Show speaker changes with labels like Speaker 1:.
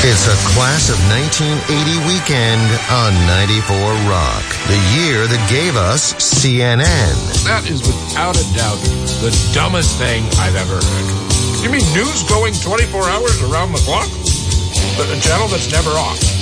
Speaker 1: It's a class of 1980 weekend on 94 Rock, the year that gave us CNN.
Speaker 2: That is without a doubt the dumbest thing I've ever heard. You mean news going 24 hours around the clock? A channel that's never off.